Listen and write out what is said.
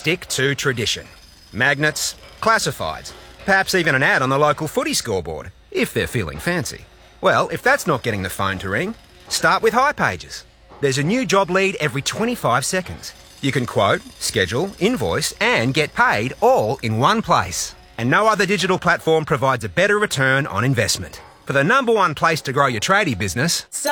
stick to tradition. Magnets, classifieds, perhaps even an ad on the local footy scoreboard, if they're feeling fancy. Well, if that's not getting the phone to ring, start with hipages. There's a new job lead every 25 seconds. You can quote, schedule, invoice and get paid all in one place. And no other digital platform provides a better return on investment. For the #1 place to grow your tradie business,